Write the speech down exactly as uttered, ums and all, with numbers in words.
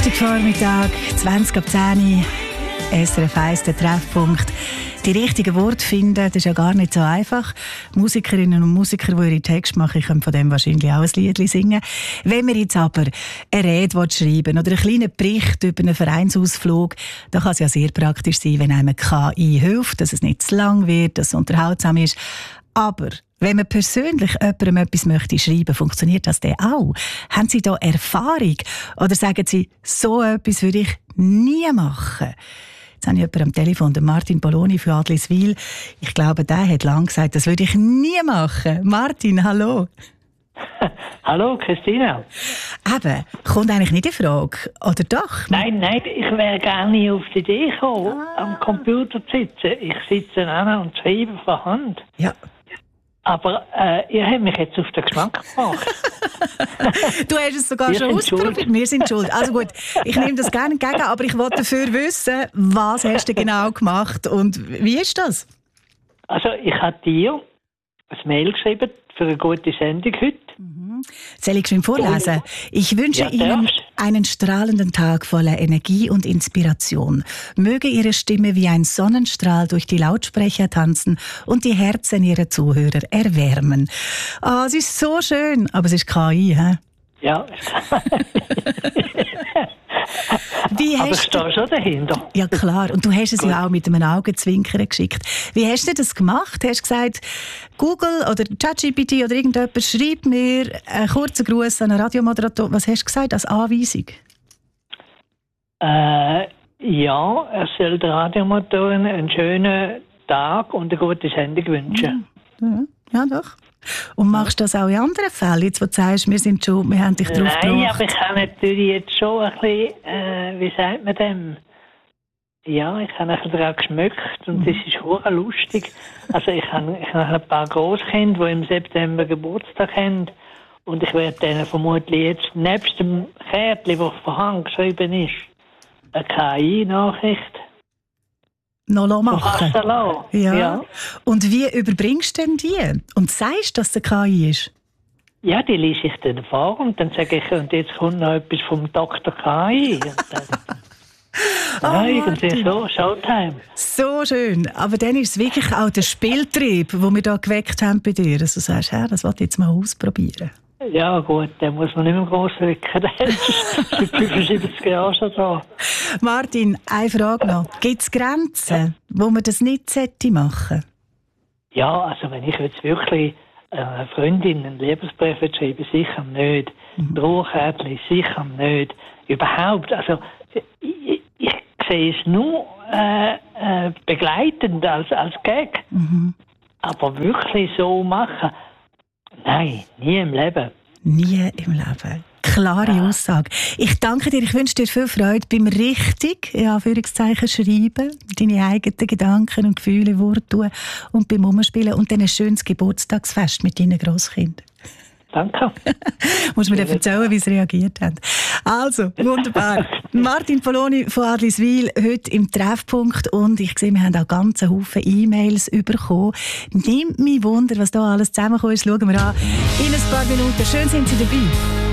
Donnerstagvormittag, zwanzig ab zehn, S R F eins, der Treffpunkt. Die richtigen Worte finden, das ist ja gar nicht so einfach. Musikerinnen und Musiker, die ihre Texte machen, können von dem wahrscheinlich auch ein Lied singen. Wenn wir jetzt aber eine Rede schreiben oder einen kleinen Bericht über einen Vereinsausflug, dann kann es ja sehr praktisch sein, wenn einem K I hilft, dass es nicht zu lang wird, dass es unterhaltsam ist. Aber wenn man persönlich jemandem etwas möchte schreiben, funktioniert das dann auch? Haben Sie da Erfahrung? Oder sagen Sie, so etwas würde ich nie machen? Jetzt habe ich jemanden am Telefon, den Martin Poloni von Adliswil. Ich glaube, der hat lange gesagt, das würde ich nie machen. Martin, hallo. Hallo, Christina. Eben, kommt eigentlich nicht in Frage, oder doch? Nein, nein, ich wäre gar nicht auf die Idee gekommen, ah. am Computer zu sitzen. Ich sitze an und schreibe von Hand. Ja. Aber äh, ihr habt mich jetzt auf den Geschmack gebracht. Du hast es sogar Wir schon ausprobiert. Wir sind schuld. Also gut, ich nehme das gerne entgegen, aber ich wollte dafür wissen, was hast du genau gemacht und wie ist das? Also ich habe dir ein Mail geschrieben für eine gute Sendung heute. Mhm. Soll ich schon vorlesen? Ich wünsche ja, Ihnen darfst. einen strahlenden Tag voller Energie und Inspiration. Möge Ihre Stimme wie ein Sonnenstrahl durch die Lautsprecher tanzen und die Herzen Ihrer Zuhörer erwärmen. Ah, oh, es ist so schön, aber es ist K I, hä? Ja. Wie aber hast ich stehe schon dahinter. Ja klar, und du hast es ja auch mit einem Augenzwinkern geschickt. Wie hast du das gemacht? Hast du gesagt, Google oder ChatGPT oder irgendjemand schreibt mir einen kurzen Gruß an einen Radiomoderator. Was hast du gesagt als Anweisung? Äh, ja, er soll der Radiomotorin einen schönen Tag und eine gute Sendung wünschen. Ja, ja doch. Und machst du das auch in anderen Fällen, jetzt, wo du sagst, wir sind schon, wir haben dich drauf gebracht? Nein, aber ich habe natürlich jetzt schon ein bisschen, äh, wie sagt man dem? Ja, ich habe ein bisschen daran geschmückt und das ist hure lustig. Also ich habe, ich habe ein paar Grosskinder, die im September Geburtstag haben und ich werde denen vermutlich jetzt, nebst dem Kärtchen, das von Hand geschrieben ist, eine K I-Nachricht noch machen. Ja. ja. Und wie überbringst du denn die? Und sagst du, dass es K I ist? Ja, die lese ich dann vor und dann sage ich, und jetzt kommt noch etwas vom Doktor K I. Und dann, ja, oh, irgendwie so, Showtime. So schön. Aber dann ist es wirklich auch der Spieltrieb, den wir da geweckt haben bei dir. Dass du sagst, ja, das wollte ich jetzt mal ausprobieren. Ja gut, den muss man nicht mehr gross wecken. Der ist seit fünfundsiebzig Jahren schon da. Martin, eine Frage noch. Gibt es Grenzen, ja. wo man das nicht machen sollte? Ja, also wenn ich jetzt wirklich einer Freundin einen Liebesbrief schreibe, sicher nicht. Mhm. Drohkärtchen, sicher nicht. Überhaupt, also ich, ich sehe es nur äh, äh, begleitend als, als Gag. Mhm. Aber wirklich so machen, nein, nie im Leben. Nie im Leben. Klare ja. Aussage. Ich danke dir, ich wünsche dir viel Freude beim richtig, in Anführungszeichen, schreiben, deine eigenen Gedanken und Gefühle, Worte tun und beim Umspielen und dann ein schönes Geburtstagsfest mit deinen Grosskindern. Danke. Musst du mir dann erzählen, wie sie reagiert haben. Also, wunderbar. Martin Poloni von Adliswil, heute im Treffpunkt. Und ich sehe, wir haben auch ganz einen Haufen E-Mails bekommen. Nimmt mich Wunder, was da alles zusammengekommen ist. Schauen wir an. In ein paar Minuten. Schön sind Sie dabei.